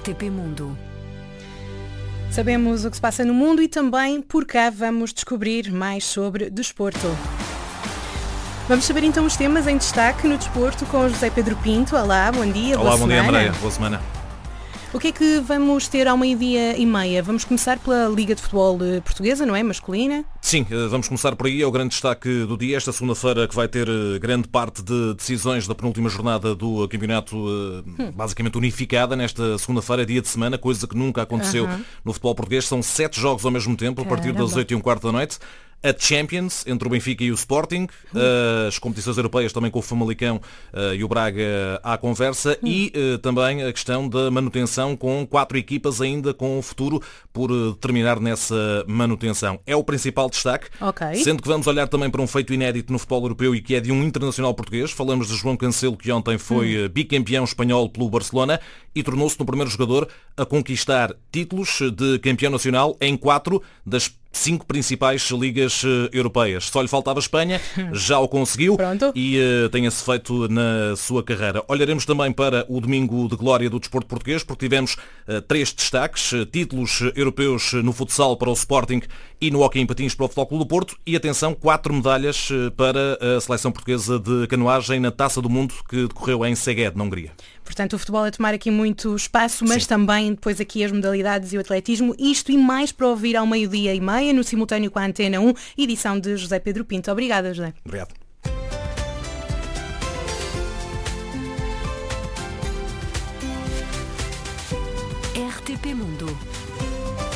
RTP Mundo. Sabemos o que se passa no mundo e também por cá vamos descobrir mais sobre desporto. Vamos saber então os temas em destaque no desporto com o José Pedro Pinto. Olá, bom dia, Olá, boa bom dia, semana. Andréia. Boa semana. O que é que vamos ter ao 12h30? Vamos começar pela Liga de Futebol Portuguesa, não é? Masculina? Sim, vamos começar por aí. É o grande destaque do dia. Esta segunda-feira que vai ter grande parte de decisões da penúltima jornada do campeonato basicamente unificada. Nesta segunda-feira, dia de semana, coisa que nunca aconteceu no futebol português. São 7 jogos ao mesmo tempo, a partir das 8h15 da noite. A Champions, entre o Benfica e o Sporting, as competições europeias também com o Famalicão e o Braga à conversa e também a questão da manutenção com 4 equipas ainda com o futuro por terminar nessa manutenção. É o principal destaque, sendo que vamos olhar também para um feito inédito no futebol europeu e que é de um internacional português. Falamos de João Cancelo, que ontem foi bicampeão espanhol pelo Barcelona e tornou-se no primeiro jogador a conquistar títulos de campeão nacional em 4 das 5 principais ligas europeias. Só lhe faltava a Espanha, já o conseguiu. Pronto. E tem esse feito na sua carreira. Olharemos também para o domingo de glória do desporto português, porque tivemos 3 destaques, títulos europeus no futsal para o Sporting e no hóquei em patins para o Futebol Clube do Porto e, atenção, 4 medalhas para a seleção portuguesa de canoagem na Taça do Mundo que decorreu em Szeged, na Hungria. Portanto, o futebol a tomar aqui muito espaço, mas também depois aqui as modalidades e o atletismo. Isto e mais para ouvir ao 12h30, no simultâneo com a Antena 1, edição de José Pedro Pinto. Obrigada, José. Obrigado. RTP Mundo.